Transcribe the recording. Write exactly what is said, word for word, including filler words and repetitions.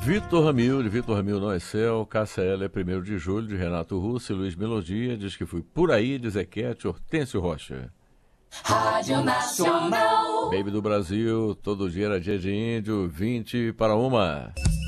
Vitor Ramil, de Vitor Ramil não é céu, Cássia Eller é primeiro de julho, de Renato Russo e Luiz Melodia, diz que fui por aí, de Zequete, Hortêncio Rocha. Rádio Nacional. Baby do Brasil, todo dia era dia de índio, vinte para uma.